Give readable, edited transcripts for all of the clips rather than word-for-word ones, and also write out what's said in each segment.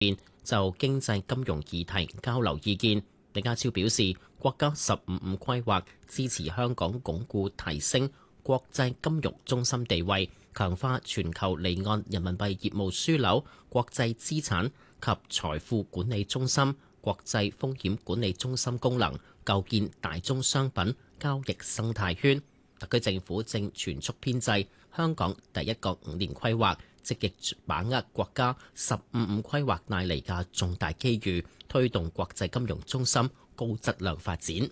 就經濟金融議題交流意見。李家超表示，國家15+5規劃支持香港鞏固提升國際金融中心地位，強化全球離岸人民幣業務樞紐、國際資產及財富管理中心、國際風險管理中心功能，構建大宗商品交易生態圈。特區政府正全速編製香港第一個5年規劃，積極把握國家15+5規劃帶嚟嘅重大機遇，推動國際金融中心高質量發展。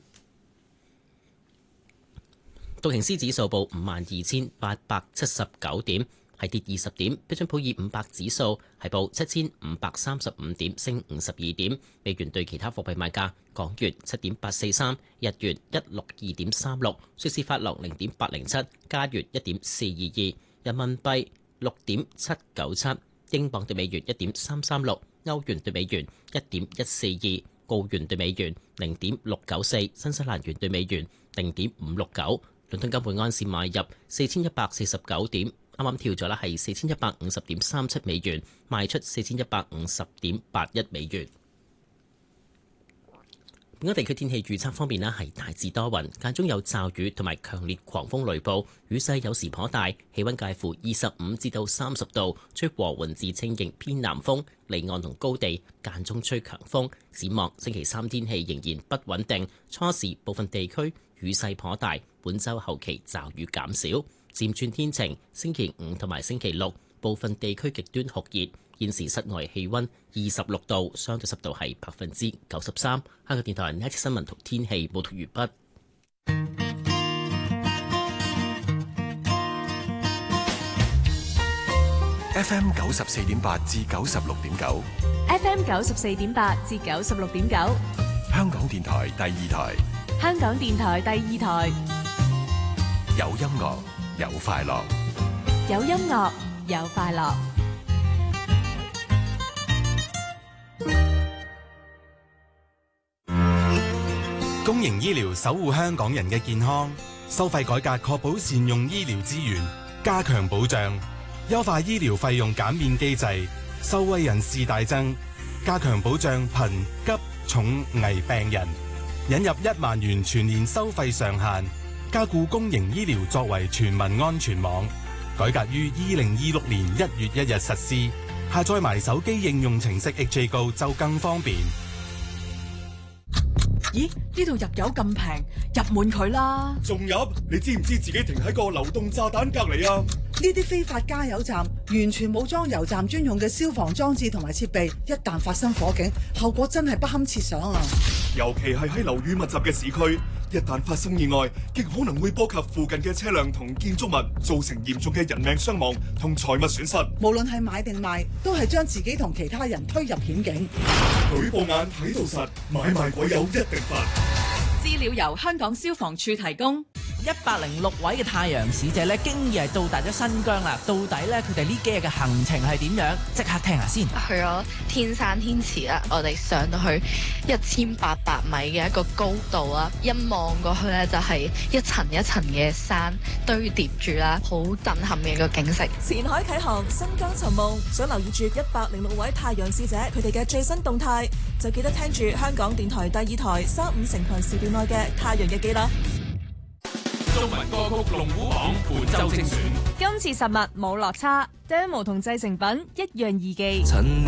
道瓊斯指數報52,879點，係跌20點。標準普爾500指數係報7,535點，升52點。美元對其他貨幣賣價：港元7.843，日元162.36，瑞士法郎0.807，加元1.422，人民幣6.797，英鎊對美元1.336，歐元對美元1.142，澳元對美元0.694，新西蘭元對美元0.569。倫敦金每安士買入4149點，啱啱跳咗啦，係4150.37美元，賣出4150.81美元。本港地區天氣預測方面呢，係大致多雲，間中有驟雨同埋強烈狂風雷暴，雨勢有時頗大，氣温介乎25至到30度，吹和緩至清勁偏南風，離岸同高地間中吹強風。展望星期三天氣仍然不穩定，初時部分地區雨勢頗大，本週後期驟雨減少，漸轉天晴。星期五同埋星期六部分地區極端酷熱。現時室外氣温26度，相對濕度係93%。香港電台呢一節新聞同天氣報道完畢。 FM 94.8至96.9 ，FM 94.8至96.9， 香港電台第二台， 香港電台第二台， 有音樂有快樂， 有音樂有快樂。 公營醫療守護香港人嘅健康，收費改革確保善用醫療資源，加強保障，優化醫療費用減免機制，受惠人士大增，加強保障貧急重危病人，引入1萬元全年收費上限，加固公營醫療作為全民安全網，改革於2026年1月1日實施，下載埋手機應用程式 HA Go 就更方便。 咦？呢度入油咁平，入滿佢啦！ 仲入？你知唔知自己停喺個流動炸彈隔離啊？ 呢啲非法加油站完全冇裝油站專用嘅消防裝置同埋設備，一旦發生火警，後果真係不堪設想啊！ 尤其係喺樓宇密集嘅市區，一旦發生意外，極可能會波及附近嘅車輛同建築物，造成嚴重嘅人命傷亡同財物損失。 無論係買定賣，都係將自己同其他人推入險境。 舉報眼睇到實，買賣鬼友一定罰。 資料由香港消防處提供。 106位嘅太陽使者咧，經已係到達咗新疆啦。到底咧，佢哋呢幾日嘅行程係點樣？即刻聽下先。 去咗天山天池啦，我哋上到去1800米嘅一個高度啦，一望過去咧就係一層一層嘅山堆疊住啦，好震撼嘅一個景色。 前海啟航，新疆尋夢，想留意住106位太陽使者佢哋嘅最新動態，就記得聽住香港電台第二台3-5成群時段內嘅太陽日記啦。 中文歌曲龍虎榜本周精選， 今次實物冇落差 ，demo 同製成品一樣易記。